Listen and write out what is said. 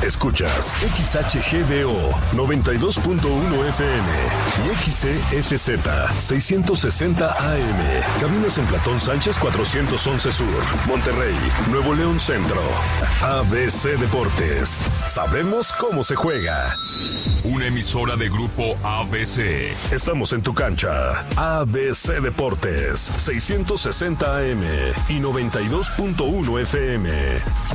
Escuchas XHGDO 92.1 FM y XCSZ 660 AM. Cabinas en Platón Sánchez 411 Sur, Monterrey, Nuevo León Centro. ABC Deportes. Sabemos cómo se juega. Una emisora de Grupo ABC. Estamos en tu cancha. ABC Deportes 660 AM y 92.1 FM.